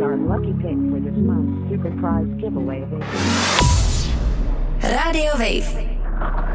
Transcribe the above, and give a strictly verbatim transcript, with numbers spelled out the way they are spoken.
our lucky pick for this month's super prize giveaway. Radio Wave.